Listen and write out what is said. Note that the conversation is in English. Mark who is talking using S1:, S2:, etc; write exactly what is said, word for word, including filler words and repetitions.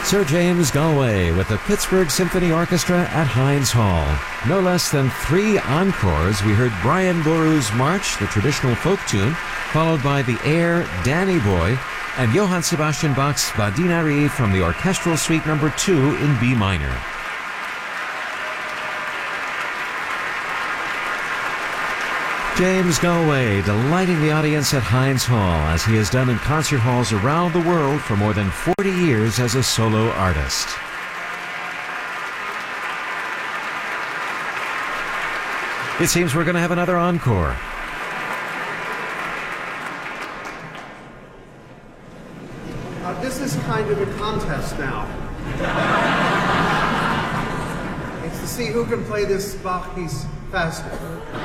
S1: Sir James Galway with the Pittsburgh Symphony Orchestra at Heinz Hall. No less than three encores. We heard Brian Boru's March, the traditional folk tune, followed by the air Danny Boy, and Johann Sebastian Bach's Badinari from the Orchestral Suite number two in B minor. James Galway delighting the audience at Heinz Hall, as he has done in concert halls around the world for more than forty years as a solo artist. It seems we're going to have another encore.
S2: Uh, this is kind of a contest now. It's to see who can play this Bach piece faster.